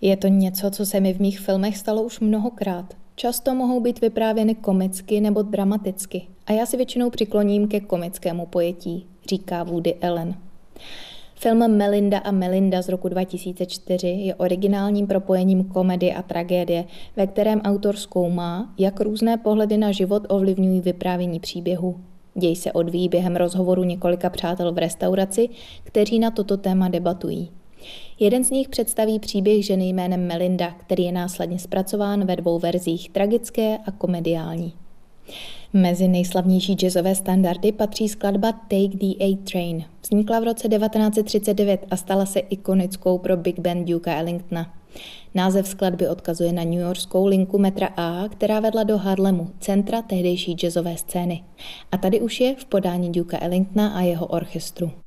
Je to něco, co se mi v mých filmech stalo už mnohokrát. Často mohou být vyprávěny komicky nebo dramaticky a já si většinou přikloním ke komickému pojetí, říká Woody Allen. Film Melinda a Melinda z roku 2004 je originálním propojením komedie a tragédie, ve kterém autor zkoumá, jak různé pohledy na život ovlivňují vyprávění příběhu. Děj se odvíjí během rozhovoru několika přátel v restauraci, kteří na toto téma debatují. Jeden z nich představí příběh ženy jménem Melinda, který je následně zpracován ve 2 verzích, tragické a komediální. Mezi nejslavnější jazzové standardy patří skladba Take the A-Train. Vznikla v roce 1939 a stala se ikonickou pro Big Band Dukea Ellingtona. Název skladby odkazuje na newyorskou linku metra A, která vedla do Harlemu, centra tehdejší jazzové scény. A tady už je v podání Dukea Ellingtona a jeho orchestru.